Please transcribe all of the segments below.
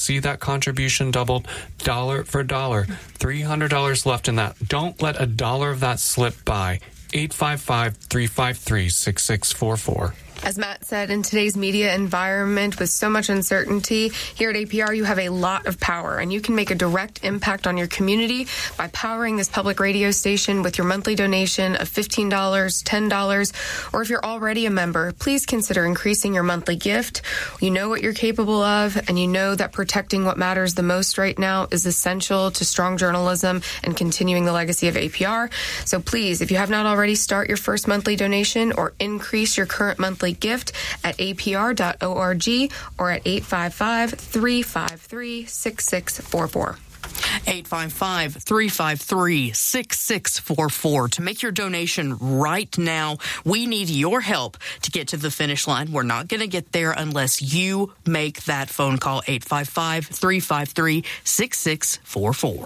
See that contribution doubled dollar for dollar. $300 left in that. Don't let a dollar of that slip by. 855-353-6644. As Matt said, in today's media environment with so much uncertainty, here at APR you have a lot of power, and you can make a direct impact on your community by powering this public radio station with your monthly donation of $15, $10, or if you're already a member, please consider increasing your monthly gift. You know what you're capable of, and you know that protecting what matters the most right now is essential to strong journalism and continuing the legacy of APR. So please, if you have not already, start your first monthly donation or increase your current monthly gift at apr.org or at 855-353-6644. 855-353-6644. To make your donation right now, we need your help to get to the finish line. We're not going to get there unless you make that phone call, 855-353-6644.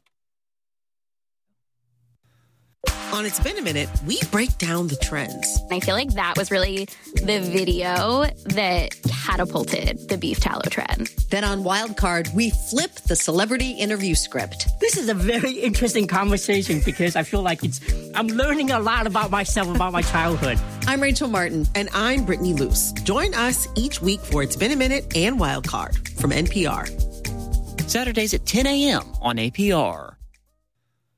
On It's Been a Minute, we break down the trends. I feel like that was really the video that catapulted the beef tallow trend. Then on Wildcard, we flip the celebrity interview script. This is a very interesting conversation because I feel like I'm learning a lot about myself, about my childhood. I'm Rachel Martin. And I'm Brittany Luce. Join us each week for It's Been a Minute and Wildcard from NPR. Saturdays at 10 a.m. on APR.